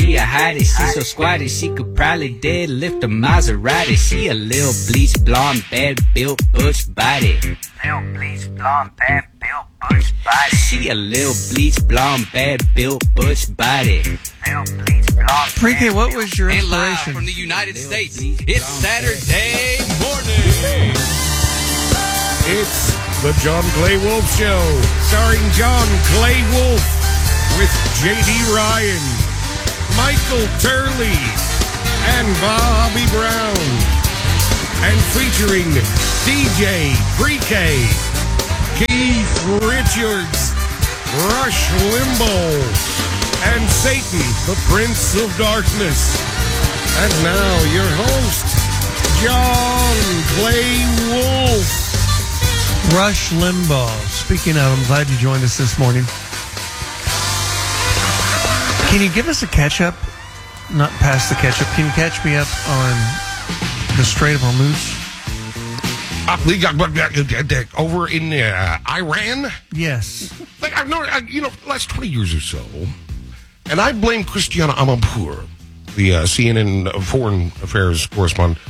she a hottie. She so squatty, she could probably deadlift a Maserati. She a little bleach blonde, bad built butch body. Little bleach blonde, bad built butch body. She a little bleach blonde, bad built butch body. Little bleach blonde. Pre-K, what was your And live inspiration? from the United States, it's Saturday morning. It's the John Clay Wolf Show, starring John Clay Wolf with J.D. Ryan, Michael Turley, and Bobby Brown. And featuring DJ Pre-K, Keith Richards, Rush Limbaugh, and Satan, the Prince of Darkness. And now your host, John Clay Wolf. Rush Limbaugh. Speaking of, I'm glad you joined us this morning. Can you give us a catch-up? Not past the catch-up. Can you catch me up on the Strait of Hormuz? Over in Iran? Yes. Last 20 years or so. And I blame Christiana Amanpour, the CNN foreign affairs correspondent.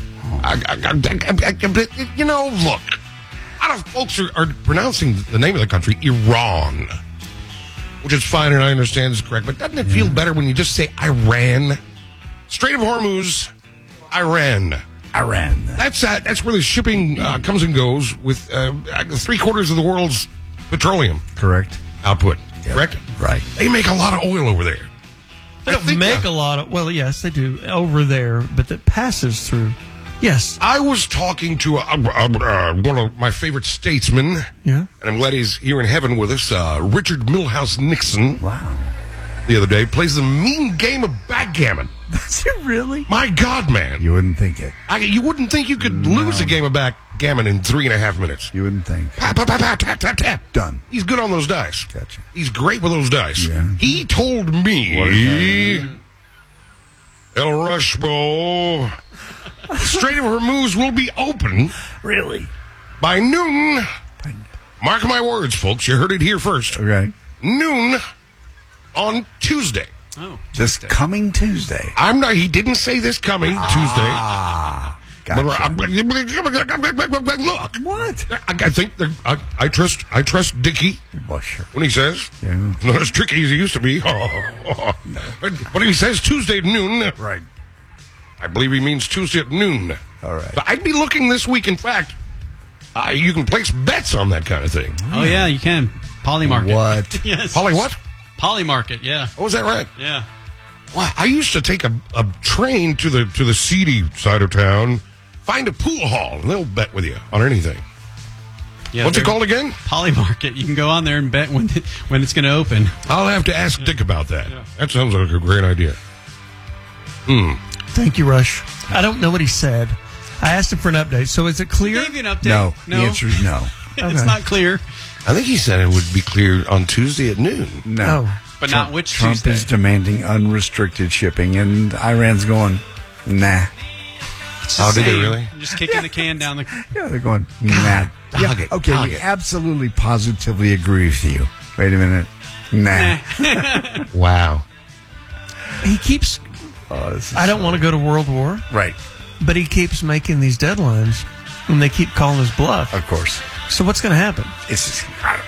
Look. A lot of folks are pronouncing the name of the country Iran, which is fine and I understand is correct, but doesn't it feel better when you just say Iran? Strait of Hormuz, Iran. That's where the shipping comes and goes with 3/4 of the world's petroleum. Correct. Output. Yep. Correct? Right. They make a lot of oil over there. They don't make a lot of... Well, yes, they do over there, but that passes through... Yes. I was talking to one of my favorite statesmen, Yeah. and I'm glad he's here in heaven with us, Richard Milhouse Nixon. Wow. The other day, plays the mean game of backgammon. Does it really? My God, man. You wouldn't think it. You wouldn't think you could lose a game of backgammon in 3.5 minutes. You wouldn't think. Tap, tap, tap, tap, tap, tap. Done. He's good on those dice. Gotcha. He's great with those dice. Yeah. He told me, El Rushbo, Strait of Hormuz will be open Really? by noon. Mark my words, folks. You heard it here first. Okay. Noon on Tuesday. Oh, This coming Tuesday. I'm not. He didn't say this coming Tuesday. Gotcha. Look, What? I think I trust Dickie Well, sure. when he says Yeah. not as tricky as he used to be. But he says Tuesday at noon. Right. I believe he means Tuesday at noon. All right. So I'd be looking this week. In fact, you can place bets on that kind of thing. Oh, yeah, you can. Polymarket. What? Yes. Polly, what? Polymarket, yeah. Oh, is that right? Yeah. Well, I used to take a train to the seedy side of town, find a pool hall, and they'll bet with you on anything. Yeah, What's it called again? Polymarket. You can go on there and bet when it's going to open. I'll have to ask Dick about that. Yeah. That sounds like a great idea. Thank you, Rush. I don't know what he said. I asked him for an update. So is it clear? Gave you an update. No. The answer is no. It's not clear. I think he said it would be clear on Tuesday at noon. No. Oh. But not which Trump Tuesday. is demanding unrestricted shipping, and Iran's going, nah. Oh, did they Same. really? Just kicking the can down the... Yeah, they're going, nah. Yeah, Dog it, okay, dog we it. absolutely, positively agree with you. Wait a minute. Nah. Wow. He keeps... This is I don't want to go to World War, Right. but he keeps making these deadlines, and they keep calling his bluff. Of course. So what's going to happen? It's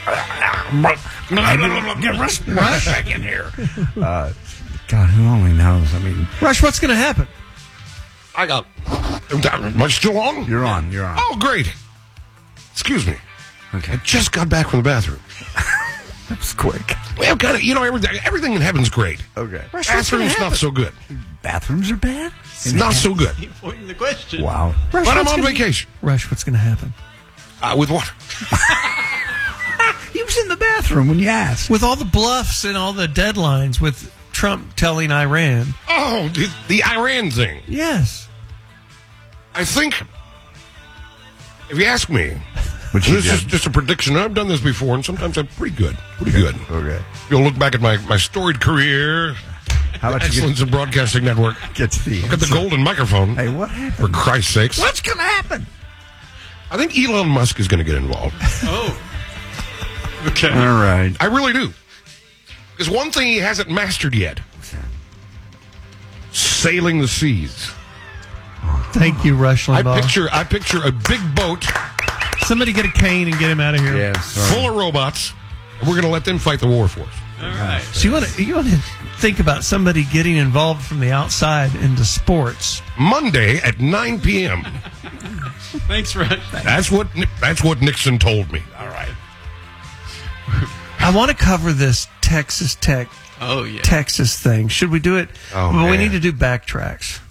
Get Rush back in here. God, who only knows? I mean, Rush, what's going to happen? I got... Am I still on? you're on. Oh, great. Excuse me. Okay. I just got back from the bathroom. That was quick. Well, got it. Everything in heaven's great. Okay. Rush, what's going to Bathroom's happen? not so good. Bathrooms are bad? It's not so good. Avoiding the question. Wow. Rush, But I'm what's on gonna- vacation. Rush, what's going to happen? With what? He was in the bathroom when you asked. With all the bluffs and all the deadlines with Trump telling Iran. Oh, the Iran thing. Yes. I think, if you ask me, Which you this is did. just a prediction. I've done this before, and sometimes I'm pretty good. Pretty good. Okay. You'll look back at my storied career, How about you excellence in broadcasting network. get to the Look at the answer? golden microphone. Hey, what For happened? Christ's sakes. What's going to happen? I think Elon Musk is going to get involved. Oh. Okay. All right. I really do. There's one thing he hasn't mastered yet. sailing the seas. Thank you, Rush Limbaugh. I picture a big boat Somebody get a cane and get him out of here. Yes. full of robots. And we're going to let them fight the war for us. All right. So you want to think about somebody getting involved from the outside into sports. Monday at 9 p.m. Thanks, Red. That's what Nixon told me. All right. I want to cover this Texas Tech, Oh, yeah. Texas thing. Should we do it? Oh, well, we man. need to do backtracks.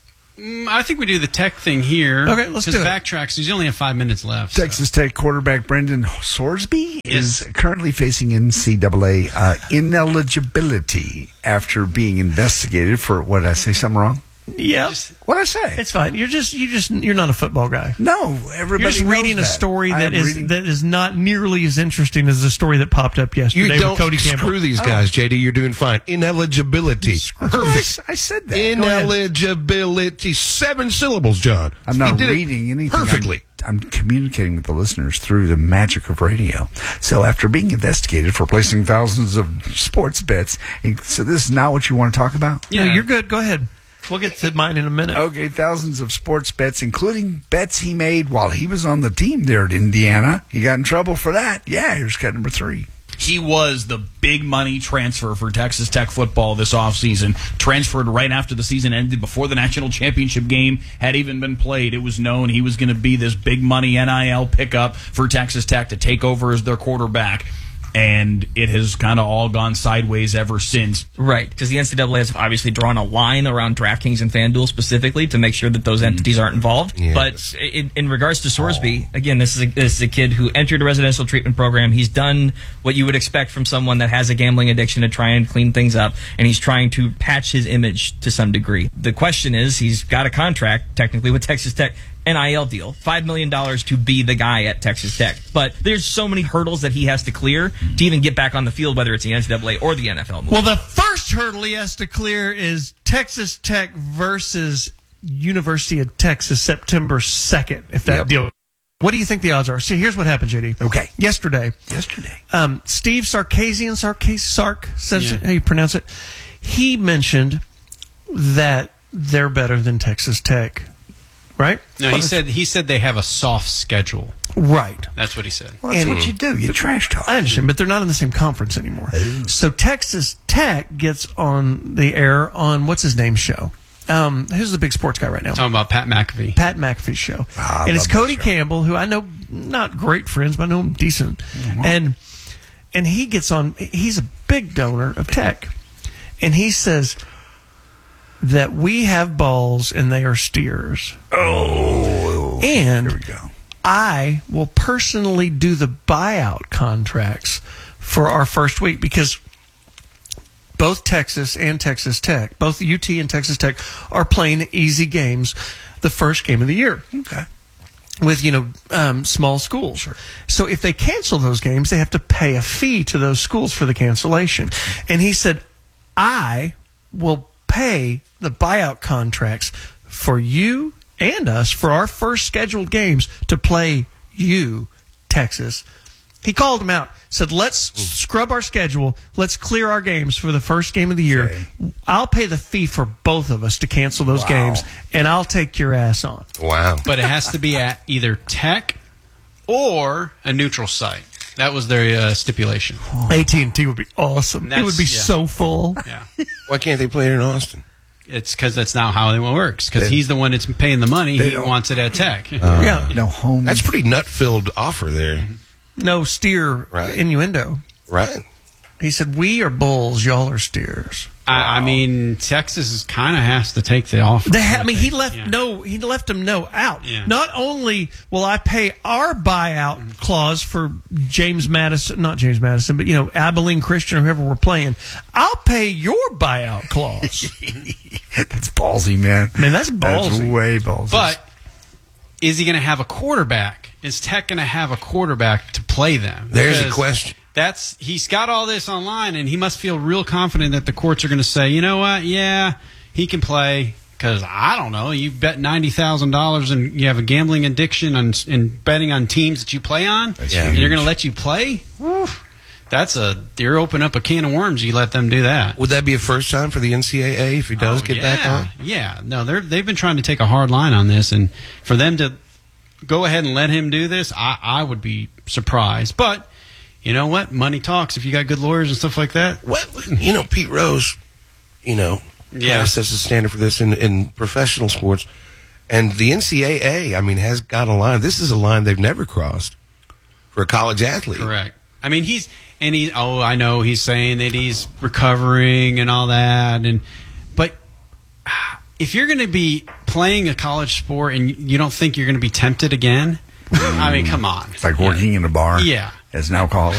I think we do the Tech thing here. Okay, let's do it. Backtracks, you only have 5 minutes left. Texas Tech quarterback Brendan Sorsby is currently facing NCAA ineligibility after being investigated for, what did I say something wrong? Yeah, What did I say? it's fine. You're not a football guy. No, everybody You're just knows reading a that. story I that am is reading- that is not nearly as interesting as the story that popped up yesterday You don't with Cody Campbell. screw these guys, JD. You're doing fine. Ineligibility. Perfect. I said that. Ineligibility. 7 syllables, John. I'm not He did it reading anything. perfectly. I'm communicating with the listeners through the magic of radio. So after being investigated for placing thousands of sports bets, so this is not what you want to talk about? No, you're good. Go ahead. We'll get to mine in a minute. Okay, thousands of sports bets, including bets he made while he was on the team there at Indiana. He got in trouble for that. Yeah, here's cut number 3. He was the big money transfer for Texas Tech football this offseason. Transferred right after the season ended, before the national championship game had even been played. It was known he was going to be this big money NIL pickup for Texas Tech to take over as their quarterback. And it has kind of all gone sideways ever since. Right, because the NCAA has obviously drawn a line around DraftKings and FanDuel specifically to make sure that those entities aren't involved. Yes. But in regards to Sorsby, again, this is a kid who entered a residential treatment program. He's done what you would expect from someone that has a gambling addiction to try and clean things up, and he's trying to patch his image to some degree. The question is, he's got a contract, technically, with Texas Tech. NIL deal, $5 million to be the guy at Texas Tech. But there's so many hurdles that he has to clear to even get back on the field, whether it's the NCAA or the NFL. Well, the first hurdle he has to clear is Texas Tech versus University of Texas, September 2nd, if that deal. What do you think the odds are? See, here's what happened, JD. Okay. Yesterday, Steve Sarkisian, Sark says how you pronounce it. He mentioned that they're better than Texas Tech, right? No, he said they have a soft schedule. Right. That's what he said. Well, that's what you do. You trash talk. I understand, but they're not in the same conference anymore. So Texas Tech gets on the air on what's his name show. Who's the big sports guy right now? Talking about Pat McAfee. Pat McAfee's show. I And it's love that Cody show. Campbell, who I know not great friends, but I know him decent. And he gets on, he's a big donor of Tech. And he says that we have balls and they are steers. Oh, And here we go. I will personally do the buyout contracts for our first week because both Texas and Texas Tech, both UT and Texas Tech, are playing easy games the first game of the year. Okay. With, small schools. Sure. So if they cancel those games, they have to pay a fee to those schools for the cancellation. And he said, I will pay the buyout contracts for you and us for our first scheduled games to play you, Texas. He called them out, said, let's scrub our schedule. Let's clear our games for the first game of the year. Okay. I'll pay the fee for both of us to cancel those games, and I'll take your ass on. Wow. But it has to be at either Tech or a neutral site. That was their stipulation. AT&T would be awesome. It would be so full. Yeah. Why can't they play it in Austin? It's because that's not how it works. Because he's the one that's paying the money. He don't- wants it at Tech. Yeah. No home. That's pretty nut-filled offer there. No steer Right. innuendo. Right. He said, we are bulls, y'all are steers. I mean, Texas kind of has to take the offer. He left them no out. Yeah. Not only will I pay our buyout clause for not James Madison, but Abilene Christian or whoever we're playing, I'll pay your buyout clause. That's ballsy, man. Man, that's ballsy. That's way ballsy. But is he going to have a quarterback? Is Tech going to have a quarterback to play them? There's a Because question. He's got all this online, and he must feel real confident that the courts are going to say, you know what? Yeah, he can play. Because I don't know, you bet $90,000 and you have a gambling addiction and betting on teams that you play on, Yeah. and you're going to let you play. Woo. you're opening up a can of worms. You let them do that. Would that be a first time for the NCAA if he does get back on? Yeah, no, they've been trying to take a hard line on this, and for them to go ahead and let him do this, I would be surprised. But you know what? Money talks. If you got good lawyers and stuff like that. Well, Pete Rose, kind of sets the standard for this in professional sports, and the NCAA, has got a line. This is a line they've never crossed for a college athlete. Correct. I know he's saying that he's recovering and all that, but if you're going to be playing a college sport and you don't think you're going to be tempted again, come on. It's like working in a bar. Yeah. As an alcoholic.